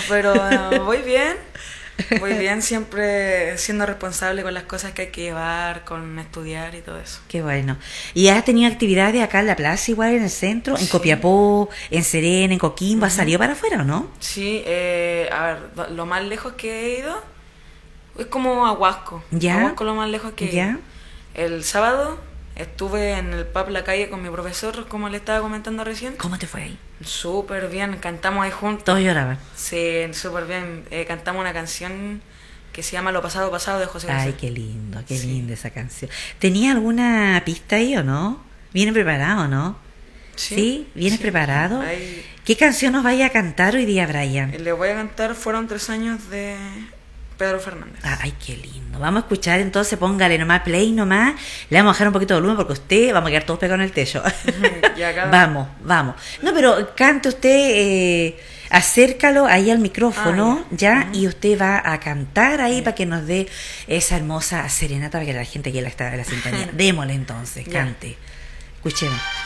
pero voy bien, siempre siendo responsable con las cosas que hay que llevar, con estudiar y todo eso. Qué bueno. ¿Y has tenido actividades acá en la plaza, igual en el centro, en Copiapó, en Serena, en Coquimbo? ¿Has salido para afuera o no? Sí, a ver, lo más lejos que he ido es como a Huasco. ¿Ya? A Huasco lo más lejos que he ¿Ya? ido. El sábado estuve en el pub La Calle con mi profesor, como le estaba comentando recién. ¿Cómo te fue ahí? Súper bien, cantamos ahí juntos. Todos lloraban. Sí, súper bien. Cantamos una canción que se llama Lo pasado pasado de José José. Ay, qué linda esa canción. ¿Tenía alguna pista ahí o no? ¿Viene preparado o no? ¿Sí? ¿Vienes preparado? Ahí, ¿Qué canción nos vaya a cantar hoy día, Brian? le voy a cantar Fueron 3 años de Pedro Fernández. Ay, qué lindo. Vamos a escuchar entonces, póngale nomás play nomás. Le vamos a bajar un poquito de volumen porque usted vamos a quedar todos pegados en el techo. Y acá... Vamos. No, pero cante usted, acércalo ahí al micrófono, ¿ya? Y usted va a cantar ahí para que nos dé esa hermosa serenata para que la gente que está en la sintonía. Démosle entonces, cante. Escuchemos.